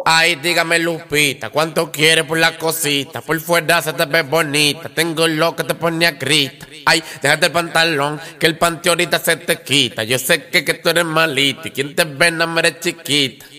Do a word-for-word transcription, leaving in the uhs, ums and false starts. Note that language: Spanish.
Ay, dígame Lupita, ¿cuánto quieres por la cosita? Por fuera se te ve bonita, tengo lo que te pone a grita. Ay, déjate el pantalón, que el panty ahorita se te quita. Yo sé que, que tú eres malita y quien te ve no me eres chiquita.